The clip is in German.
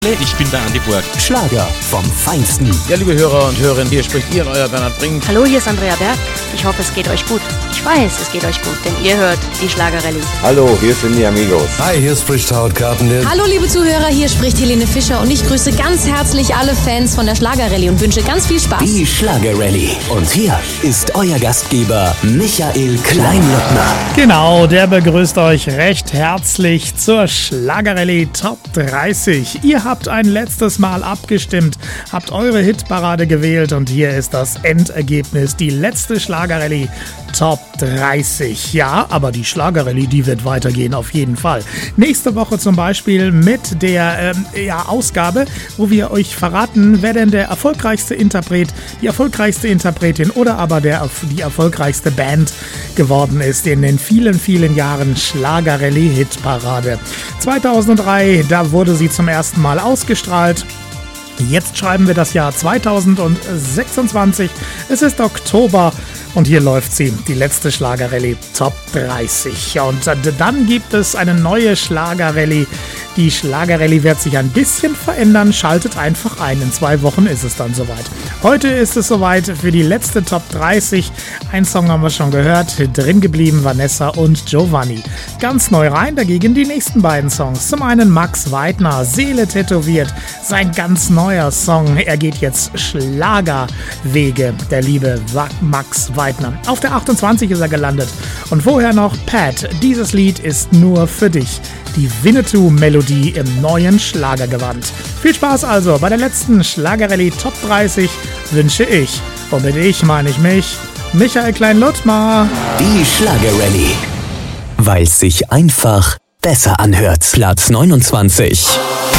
Ich bin der Andi Burg. Schlager vom Feinsten. Ja, liebe Hörer und Hörerinnen, hier spricht Ihr euer Bernhard Brink. Hallo, hier ist Andrea Berg. Ich hoffe, es geht euch gut. Ich weiß, es geht euch gut, denn ihr hört die Schlagerrallye. Hallo, hier sind die Amigos. Hi, hier spricht Howard Carpendale. Hallo, liebe Zuhörer, hier spricht Helene Fischer und ich grüße ganz herzlich alle Fans von der Schlagerrallye und wünsche ganz viel Spaß. Die Schlagerrallye. Und hier ist euer Gastgeber Michael Kleinlöckner. Genau, der begrüßt euch recht herzlich zur Schlagerrallye Top 30. Ihr habt ein letztes Mal abgestimmt, habt eure Hitparade gewählt und hier ist das Endergebnis, die letzte Schlagerrallye Top 30. Ja, aber die Schlagerrallye, die wird weitergehen auf jeden Fall. Nächste Woche zum Beispiel mit der Ausgabe, wo wir euch verraten, wer denn der erfolgreichste Interpret, die erfolgreichste Interpretin oder aber die erfolgreichste Band geworden ist in den vielen, vielen Jahren Schlagerrallye-Hitparade. 2003, da wurde sie zum ersten Mal ausgestrahlt. Jetzt schreiben wir das Jahr 2026. Es ist Oktober und hier läuft sie, die letzte Schlagerrallye Top 30. Und dann gibt es eine neue Schlagerrallye. Die Schlagerrallye wird sich ein bisschen verändern. Schaltet einfach ein. In 2 Wochen ist es dann soweit. Heute ist es soweit für die letzte Top 30. Ein Song haben wir schon gehört. Drin geblieben Vanessa und Giovanni. Ganz neu rein dagegen die nächsten beiden Songs. Zum einen Max Weidner, Seele tätowiert. Sein ganz neuer Song. Er geht jetzt Schlagerwege, der liebe Max Weidner. Auf der 28 ist er gelandet. Und vorher noch Pat. Dieses Lied ist nur für dich. Die Winnetou-Melodie im neuen Schlagergewand. Viel Spaß also bei der letzten Schlagerrallye Top 30 wünsche ich. Und mit ich meine ich mich, Michael Klein-Luttmar. Die Schlagerrallye. Weil es sich einfach besser anhört. Platz 29.